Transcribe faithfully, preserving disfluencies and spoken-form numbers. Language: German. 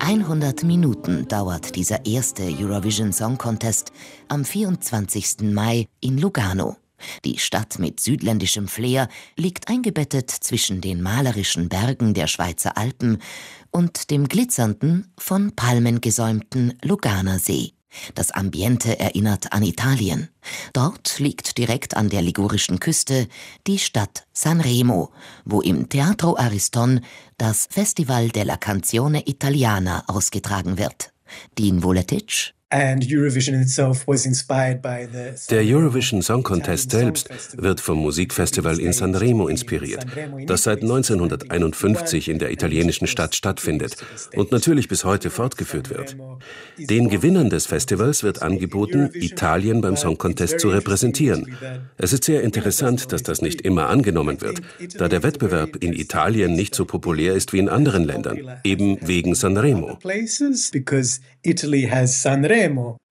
hundert Minuten dauert dieser erste Eurovision Song Contest am vierundzwanzigsten Mai in Lugano. Die Stadt mit südländischem Flair liegt eingebettet zwischen den malerischen Bergen der Schweizer Alpen und dem glitzernden, von Palmen gesäumten Luganer See. Das Ambiente erinnert an Italien. Dort liegt direkt an der ligurischen Küste die Stadt Sanremo, wo im Teatro Ariston das Festival della Canzone Italiana ausgetragen wird. Dean Vuletic. Der Eurovision Song Contest selbst wird vom Musikfestival in Sanremo inspiriert, das seit neunzehnhunderteinundfünfzig in der italienischen Stadt stattfindet und natürlich bis heute fortgeführt wird. Den Gewinnern des Festivals wird angeboten, Italien beim Song Contest zu repräsentieren. Es ist sehr interessant, dass das nicht immer angenommen wird, da der Wettbewerb in Italien nicht so populär ist wie in anderen Ländern, eben wegen Sanremo. Italy has Sanremo.